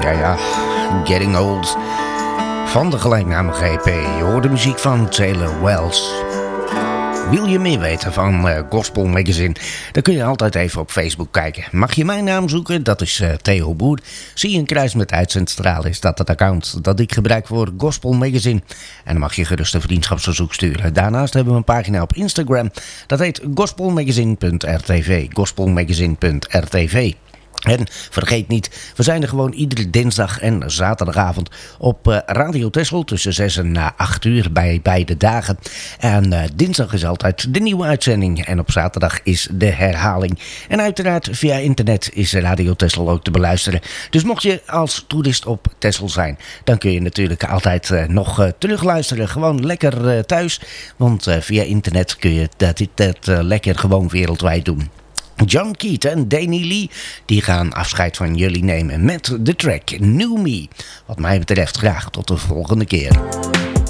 Ja, Getting Old. Van de gelijknamige EP. Je hoort de muziek van Taylor Wells. Wil je meer weten van Gospel Magazine? Dan kun je altijd even op Facebook kijken. Mag je mijn naam zoeken? Dat is Theo Boer. Zie je een kruis met uitzendstralen? Is dat het account dat ik gebruik voor Gospel Magazine? En dan mag je gerust een vriendschapsverzoek sturen. Daarnaast hebben we een pagina op Instagram. Dat heet gospelmagazine.rtv. Gospelmagazine.rtv. En vergeet niet, we zijn er gewoon iedere dinsdag en zaterdagavond op Radio Texel tussen 6 en 8 uur bij beide dagen. En dinsdag is altijd de nieuwe uitzending en op zaterdag is de herhaling. En uiteraard via internet is Radio Texel ook te beluisteren. Dus mocht je als toerist op Texel zijn, dan kun je natuurlijk altijd nog terugluisteren. Gewoon lekker thuis, want via internet kun je dat lekker gewoon wereldwijd doen. John Keat en Danny Lee, die gaan afscheid van jullie nemen met de track New Me. Wat mij betreft graag tot de volgende keer.